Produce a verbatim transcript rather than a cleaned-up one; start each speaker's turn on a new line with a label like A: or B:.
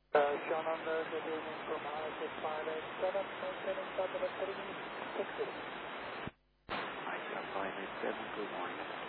A: Uh, shown on the schedule for miles at five eight seven, maintaining south of the city, six city.
B: I five eight seven, good morning.